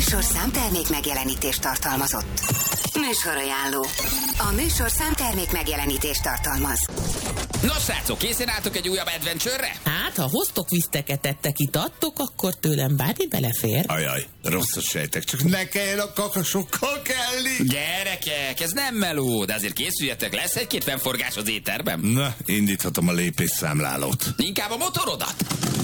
műsor számtermék megjelenítést tartalmazott. Műsorajánló. A műsor számtermék megjelenítést tartalmaz. Nos, srácok, készen álltok egy újabb adventure-re? Hát, ha hoztok viszteket, tettek, itattok, akkor tőlem bármi belefér. Ajaj, rosszat sejtek, csak ne kelljen a kakasokkal kelni. Gyerekek, ez nem meló, de azért készüljetek, lesz egy-két fennforgás az éterben. Na, indíthatom a lépésszámlálót. Inkább a motorodat.